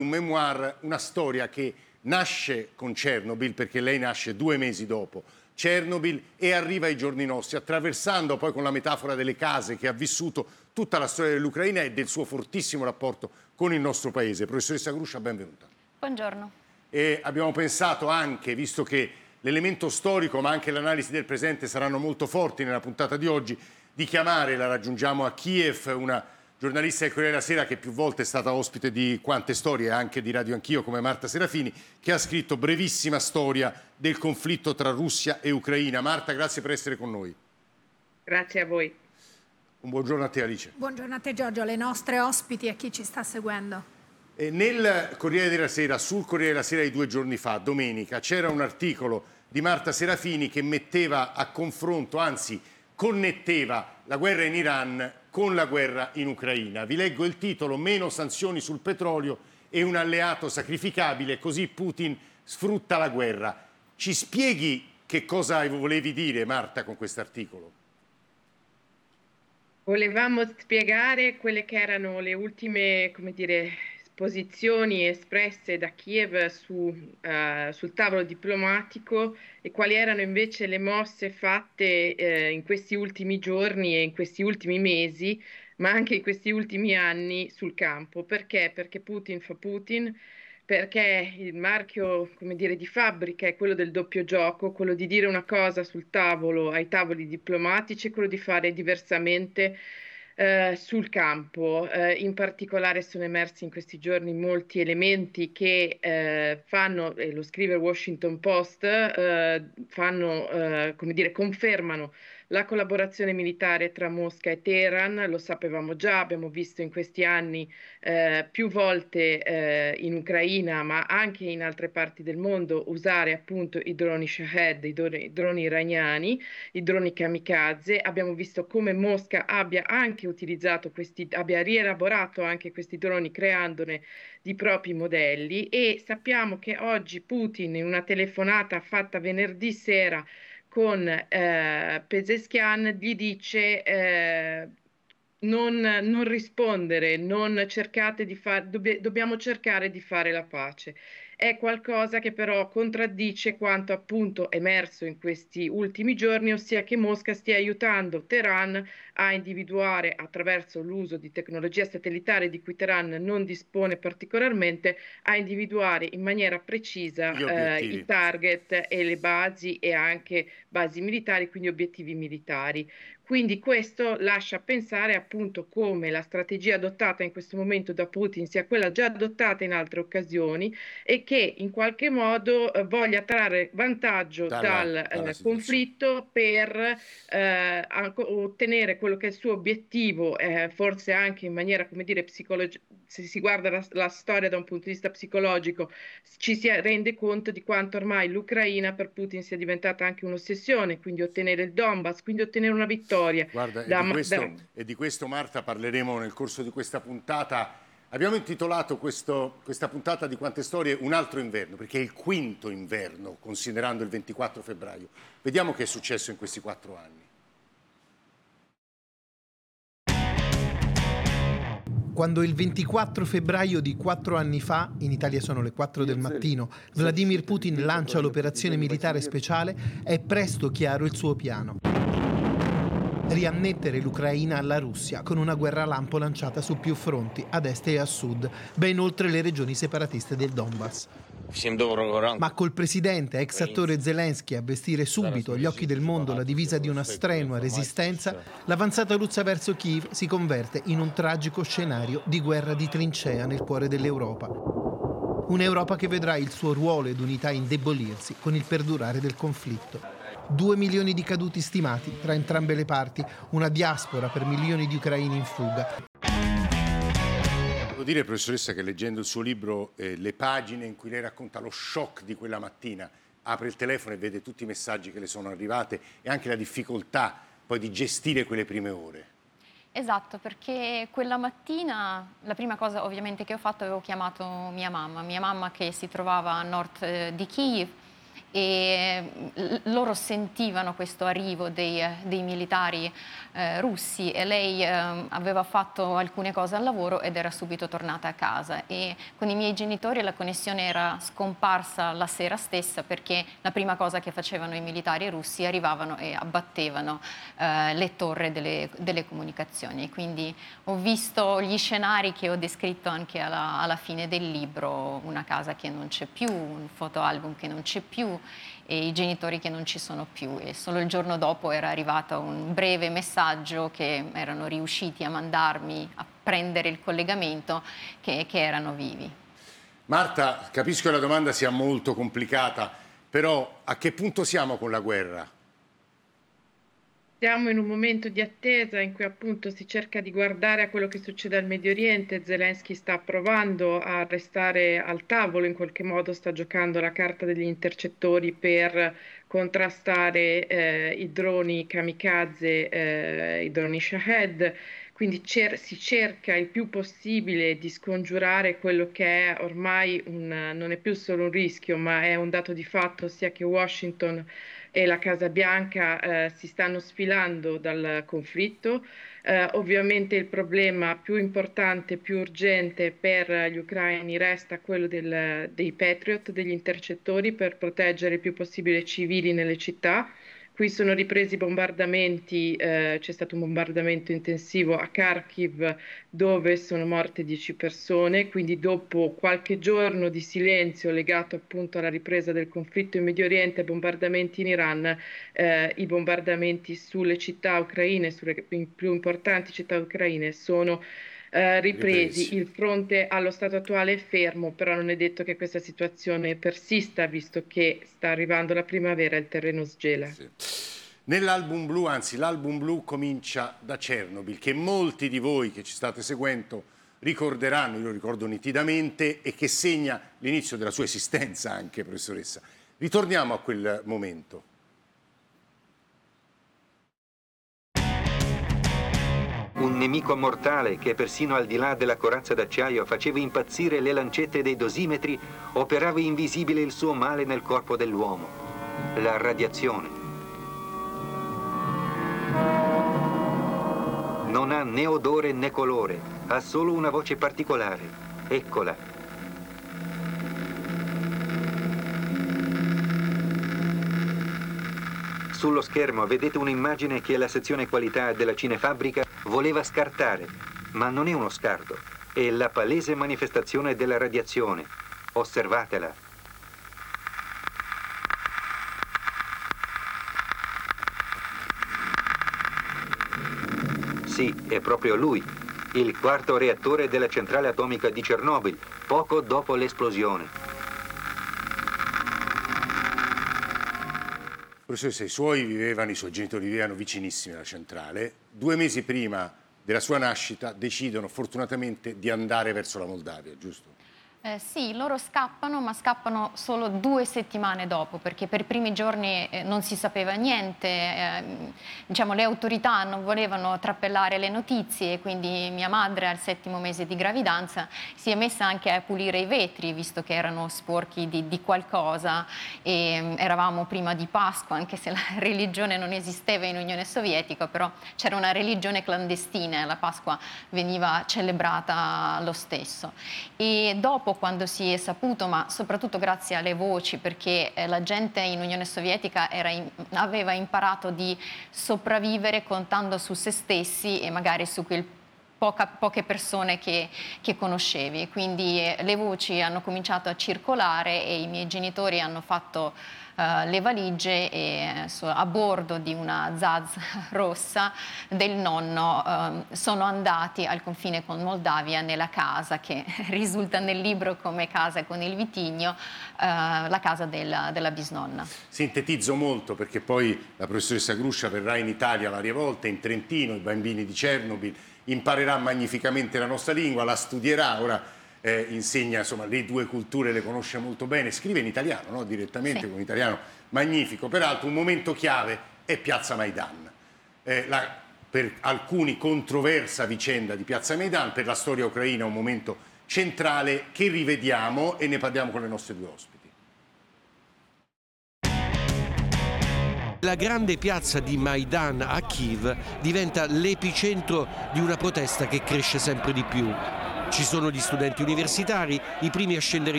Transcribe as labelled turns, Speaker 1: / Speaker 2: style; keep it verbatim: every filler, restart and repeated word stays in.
Speaker 1: Un memoir, una storia che nasce con Chernobyl, perché lei nasce due mesi dopo Chernobyl e arriva ai giorni nostri, attraversando poi con la metafora delle case che ha vissuto tutta la storia dell'Ucraina e del suo fortissimo rapporto con il nostro paese. Professoressa Gruscia, benvenuta.
Speaker 2: Buongiorno.
Speaker 1: E abbiamo pensato anche, visto che l'elemento storico ma anche l'analisi del presente saranno molto forti nella puntata di oggi, di chiamare, la raggiungiamo a Kiev, una giornalista del Corriere della Sera che più volte è stata ospite di Quante Storie, anche di Radio Anch'io, come Marta Serafini, che ha scritto brevissima storia del conflitto tra Russia e Ucraina. Marta, grazie per essere con noi.
Speaker 3: Grazie a voi.
Speaker 1: Un buongiorno a te, Alice.
Speaker 4: Buongiorno a te, Giorgio, alle nostre ospiti e a chi ci sta seguendo.
Speaker 1: E nel Corriere della Sera, sul Corriere della Sera di due giorni fa, domenica, c'era un articolo di Marta Serafini che metteva a confronto, anzi connetteva la guerra in Iran con la guerra in Ucraina. Vi leggo il titolo: meno sanzioni sul petrolio e un alleato sacrificabile, così Putin sfrutta la guerra. Ci spieghi che cosa volevi dire, Marta, con questo articolo?
Speaker 3: Volevamo spiegare quelle che erano le ultime, come dire, posizioni espresse da Kiev su, uh, sul tavolo diplomatico e quali erano invece le mosse fatte uh, in questi ultimi giorni e in questi ultimi mesi, ma anche in questi ultimi anni sul campo. Perché? Perché Putin fa Putin, perché il marchio, come dire, di fabbrica è quello del doppio gioco, quello di dire una cosa sul tavolo, ai tavoli diplomatici, e quello di fare diversamente eh, sul campo. Eh, in particolare sono emersi in questi giorni molti elementi che eh, fanno, e lo scrive il Washington Post, eh, fanno, eh, come dire, confermano la collaborazione militare tra Mosca e Teheran. Lo sapevamo già, abbiamo visto in questi anni eh, più volte eh, in Ucraina, ma anche in altre parti del mondo, usare appunto i droni Shahed, i droni, i droni iraniani, i droni kamikaze. Abbiamo visto come Mosca abbia anche utilizzato questi, abbia rielaborato anche questi droni creandone di propri modelli, e sappiamo che oggi Putin, in una telefonata fatta venerdì sera con eh, Pezeshkian, gli dice eh, non, non rispondere, non cercate di fare, dobb- dobbiamo cercare di fare la pace. È qualcosa che però contraddice quanto appunto emerso in questi ultimi giorni, ossia che Mosca stia aiutando Teheran a individuare, attraverso l'uso di tecnologia satellitare di cui Teheran non dispone particolarmente, a individuare in maniera precisa eh, i target e le basi, e anche basi militari, quindi obiettivi militari. Quindi questo lascia pensare appunto come la strategia adottata in questo momento da Putin sia quella già adottata in altre occasioni, e che in qualche modo eh, voglia trarre vantaggio
Speaker 1: Dalla,
Speaker 3: dal
Speaker 1: dalla
Speaker 3: eh, conflitto per eh, ottenere quello che è il suo obiettivo, eh, forse anche in maniera, come dire, psicologica. Se si guarda la, la storia da un punto di vista psicologico, ci si rende conto di quanto ormai l'Ucraina per Putin sia diventata anche un'ossessione, quindi ottenere il Donbass, quindi ottenere una vittoria.
Speaker 1: Guarda,
Speaker 3: da,
Speaker 1: e, di questo,
Speaker 3: da...
Speaker 1: e di questo, Marta, parleremo nel corso di questa puntata. Abbiamo intitolato questo, questa puntata di Quante Storie Un altro inverno, perché è il quinto inverno, considerando il ventiquattro febbraio. Vediamo che è successo in questi quattro anni.
Speaker 5: Quando il ventiquattro febbraio di quattro anni fa, in Italia sono le quattro del mattino, Vladimir Putin lancia l'operazione militare speciale, è presto chiaro il suo piano: riannettere l'Ucraina alla Russia con una guerra lampo lanciata su più fronti, ad est e a sud, ben oltre le regioni separatiste del Donbass. Ma col presidente, ex attore Zelensky, a vestire subito agli occhi del mondo la divisa di una strenua resistenza, l'avanzata russa verso Kiev si converte in un tragico scenario di guerra di trincea nel cuore dell'Europa. Un'Europa che vedrà il suo ruolo ed unità indebolirsi con il perdurare del conflitto. Due milioni di caduti stimati tra entrambe le parti, una diaspora per milioni di ucraini in fuga.
Speaker 1: Devo dire, professoressa, che leggendo il suo libro, eh, le pagine in cui lei racconta lo shock di quella mattina, apre il telefono e vede tutti i messaggi che le sono arrivati e anche la difficoltà poi di gestire quelle prime ore.
Speaker 2: Esatto, perché quella mattina la prima cosa ovviamente che ho fatto, avevo chiamato mia mamma, mia mamma che si trovava a nord eh, di Kiev, e loro sentivano questo arrivo dei, dei militari eh, russi e lei eh, aveva fatto alcune cose al lavoro ed era subito tornata a casa, e con i miei genitori la connessione era scomparsa la sera stessa, perché la prima cosa che facevano i militari russi arrivavano e abbattevano eh, le torri delle, delle comunicazioni. Quindi ho visto gli scenari che ho descritto anche alla, alla fine del libro: una casa che non c'è più, un fotoalbum che non c'è più e i genitori che non ci sono più, e solo il giorno dopo era arrivato un breve messaggio che erano riusciti a mandarmi a prendere il collegamento, che, che erano vivi.
Speaker 1: Marta, capisco che la domanda sia molto complicata, però a che punto siamo con la guerra?
Speaker 3: Siamo in un momento di attesa in cui appunto si cerca di guardare a quello che succede al Medio Oriente. Zelensky sta provando a restare al tavolo, in qualche modo sta giocando la carta degli intercettori per contrastare eh, i droni kamikaze, eh, i droni Shahed. Quindi cer- si cerca il più possibile di scongiurare quello che è ormai un, non è più solo un rischio, ma è un dato di fatto, ossia che Washington e la Casa Bianca eh, si stanno sfilando dal conflitto. Eh, ovviamente il problema più importante, più urgente per gli ucraini resta quello del- dei Patriot, degli intercettori, per proteggere il più possibile i civili nelle città. Qui sono ripresi i bombardamenti, eh, c'è stato un bombardamento intensivo a Kharkiv dove sono morte dieci persone, quindi dopo qualche giorno di silenzio legato appunto alla ripresa del conflitto in Medio Oriente e bombardamenti in Iran, eh, i bombardamenti sulle città ucraine, sulle più importanti città ucraine sono eh, ripresi.
Speaker 1: Ripresi.
Speaker 3: Il fronte allo stato attuale è fermo, però non è detto che questa situazione persista, visto che sta arrivando la primavera e il terreno sgela.
Speaker 1: Sì. Nell'album blu, anzi l'album blu comincia da Chernobyl, che molti di voi che ci state seguendo ricorderanno, io lo ricordo nitidamente, e che segna l'inizio della sua esistenza anche, professoressa. Ritorniamo a quel momento.
Speaker 6: Un nemico mortale che persino al di là della corazza d'acciaio faceva impazzire le lancette dei dosimetri, operava invisibile il suo male nel corpo dell'uomo, la radiazione. Non ha né odore né colore, ha solo una voce particolare. Eccola. Sullo schermo vedete un'immagine che la sezione qualità della Cinefabbrica voleva scartare, ma non è uno scarto, è la palese manifestazione della radiazione. Osservatela. Sì, è proprio lui, il quarto reattore della centrale atomica di Chernobyl, poco dopo l'esplosione.
Speaker 1: Professoressa, i suoi vivevano, i suoi genitori vivevano vicinissimi alla centrale. Due mesi prima della sua nascita decidono fortunatamente di andare verso la Moldavia, giusto?
Speaker 2: Eh, sì, loro scappano, ma scappano solo due settimane dopo, perché per i primi giorni eh, non si sapeva niente, eh, diciamo, le autorità non volevano trappellare le notizie, quindi mia madre al settimo mese di gravidanza si è messa anche a pulire i vetri, visto che erano sporchi di, di qualcosa, e um, eravamo prima di Pasqua, anche se la religione non esisteva in Unione Sovietica, però c'era una religione clandestina e la Pasqua veniva celebrata lo stesso. E dopo, quando si è saputo, ma soprattutto grazie alle voci, perché eh, la gente in Unione Sovietica era in, aveva imparato di sopravvivere contando su se stessi e magari su quel poca, poche persone che, che conoscevi. Quindi eh, le voci hanno cominciato a circolare e i miei genitori hanno fatto Uh, le valigie e so, a bordo di una Zaz rossa del nonno uh, sono andati al confine con Moldavia, nella casa che risulta nel libro come casa con il vitigno, uh, la casa della, della bisnonna.
Speaker 1: Sintetizzo molto perché poi la professoressa Gruscia verrà in Italia varie volte, in Trentino, i bambini di Chernobyl, imparerà magnificamente la nostra lingua, la studierà, ora Eh, insegna, insomma, le due culture le conosce molto bene, scrive in italiano, no? Direttamente, sì, con un italiano magnifico. Peraltro un momento chiave è Piazza Maidan, eh, la, per alcuni controversa vicenda di Piazza Maidan, per la storia ucraina è un momento centrale che rivediamo e ne parliamo con le nostre due ospiti.
Speaker 7: La grande piazza di Maidan a Kiev diventa l'epicentro di una protesta che cresce sempre di più. Ci sono gli studenti universitari, i primi a scendere